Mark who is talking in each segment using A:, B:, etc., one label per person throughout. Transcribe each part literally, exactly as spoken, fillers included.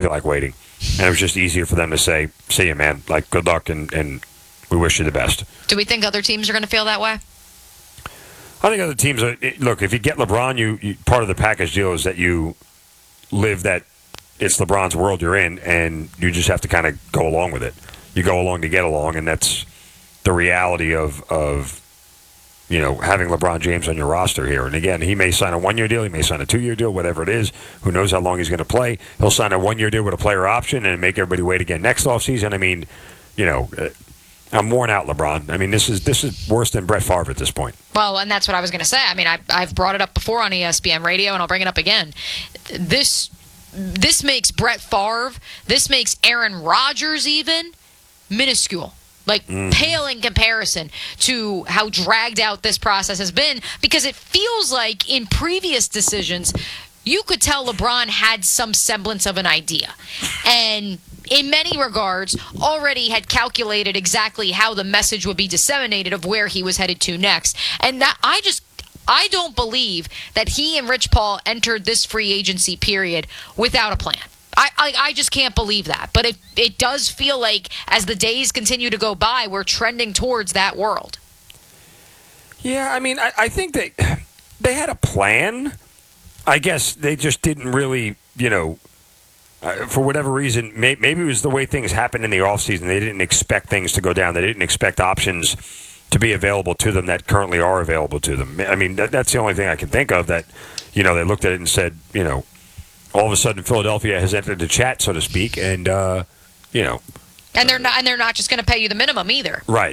A: feel like waiting. And it was just easier for them to say, see you, man. Like, good luck, and, and we wish you the best.
B: Do we think other teams are going to feel that way?
A: I think other teams are, look, if you get LeBron, you, you part of the package deal is that you live that it's LeBron's world you're in, and you just have to kind of go along with it. You go along to get along, and that's the reality of, of you know, having LeBron James on your roster here. And again, he may sign a one-year deal, he may sign a two-year deal, whatever it is. Who knows how long he's going to play. He'll sign a one-year deal with a player option and make everybody wait again next offseason. I mean, you know, I'm worn out, LeBron. I mean, this is this is worse than Brett Favre at this point.
B: Well, and that's what I was going to say. I mean, I, I've brought it up before on E S P N Radio, and I'll bring it up again. This this makes Brett Favre, this makes Aaron Rodgers even minuscule. Like, mm. pale in comparison to how dragged out this process has been, because it feels like in previous decisions, you could tell LeBron had some semblance of an idea. And in many regards, already had calculated exactly how the message would be disseminated of where he was headed to next. And that I just, I don't believe that he and Rich Paul entered this free agency period without a plan. I, I, I just can't believe that. But it, it does feel like as the days continue to go by, we're trending towards that world.
A: Yeah, I mean, I, I think they, they had a plan. I guess they just didn't really, you know, uh, for whatever reason, may, maybe it was the way things happened in the offseason. They didn't expect things to go down. They didn't expect options to be available to them that currently are available to them. I mean, that, that's the only thing I can think of that, you know, they looked at it and said, you know, all of a sudden Philadelphia has entered the chat, so to speak, and, uh, you know.
B: And they're not, and they're not just going to pay you the minimum either.
A: Right.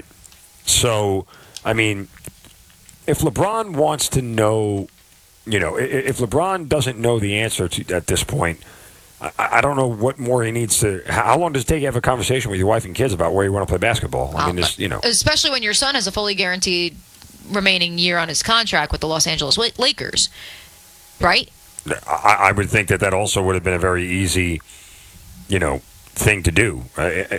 A: So, I mean, if LeBron wants to know, you know, if LeBron doesn't know the answer to, at this point, I, I don't know what more he needs to. How long does it take you to have a conversation with your wife and kids about where you want to play basketball? I mean, this, you know,
B: especially when your son has a fully guaranteed remaining year on his contract with the Los Angeles Lakers, right?
A: I, I would think that that also would have been a very easy, you know, thing to do. Uh,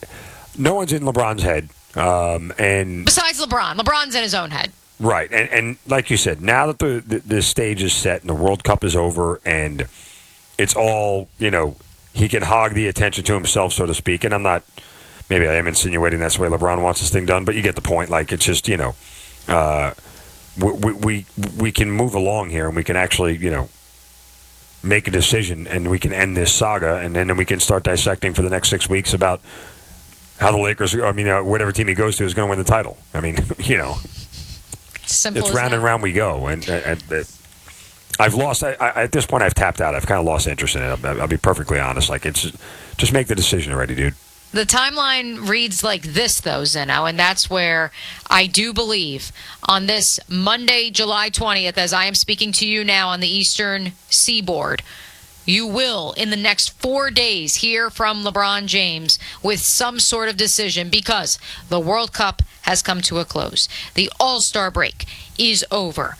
A: no one's in LeBron's head, um, and
B: besides LeBron, LeBron's in his own head.
A: Right, and and like you said, now that the, the the stage is set and the World Cup is over and it's all, you know, he can hog the attention to himself, so to speak. And I'm not, maybe I am insinuating that's the way LeBron wants this thing done, but you get the point. Like, it's just, you know, uh, we we we can move along here and we can actually, you know, make a decision and we can end this saga, and then we can start dissecting for the next six weeks about how the Lakers, I mean, uh, whatever team he goes to is going to win the title. I mean, you know.
B: Simple
A: it's
B: as
A: round
B: that.
A: and round we go, and, and, and I've lost. I, I, at this point, I've tapped out. I've kind of lost interest in it. I'll, I'll be perfectly honest. Like, it's just make the decision already, dude.
B: The timeline reads like this, though, Zeno, and that's where I do believe on this Monday, July twentieth, as I am speaking to you now on the Eastern Seaboard, you will, in the next four days, hear from LeBron James with some sort of decision, because the World Cup has come to a close. The All-Star break is over.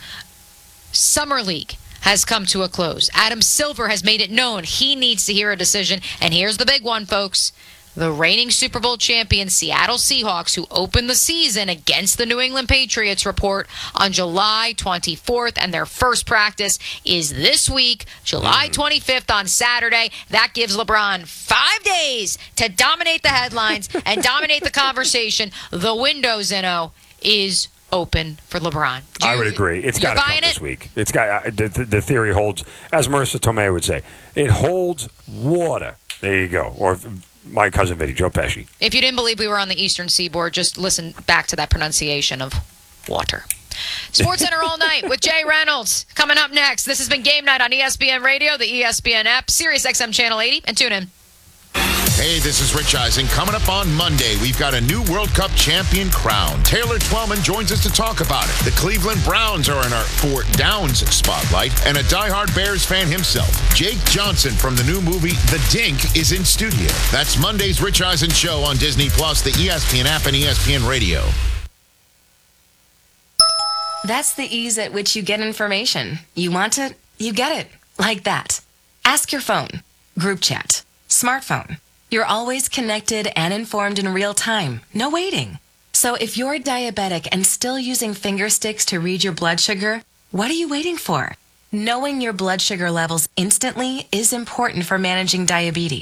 B: Summer League has come to a close. Adam Silver has made it known he needs to hear a decision. And here's the big one, folks. The reigning Super Bowl champion Seattle Seahawks, who opened the season against the New England Patriots, report on July twenty-fourth, and their first practice is this week, July twenty-fifth on Saturday. That gives LeBron five days to dominate the headlines and dominate the conversation. The window, Zeno, is open for LeBron. You,
A: I would agree. It's got to come this
B: it?
A: week. It's got uh, the, the theory holds, as Marissa Tomei would say, it holds water. There you go. Or my cousin Vinny, Joe Pesci.
B: If you didn't believe we were on the Eastern Seaboard, just listen back to that pronunciation of water. SportsCenter All Night with Jay Reynolds. Coming up next, this has been Game Night on E S P N Radio, the E S P N app, Sirius X M Channel eighty, and tune in.
C: Hey, this is Rich Eisen. Coming up on Monday, we've got a new World Cup champion crowned. Taylor Twellman joins us to talk about it. The Cleveland Browns are in our Fort Downs spotlight, and a diehard Bears fan himself, Jake Johnson from the new movie The Dink, is in studio. That's Monday's Rich Eisen Show on Disney Plus, the E S P N app, and E S P N Radio.
D: That's the ease at which you get information. You want it, you get it. Like that. Ask your phone. Group chat. Smartphone. You're always connected and informed in real time. No waiting. So if you're diabetic and still using finger sticks to read your blood sugar, what are you waiting for? Knowing your blood sugar levels instantly is important for managing diabetes.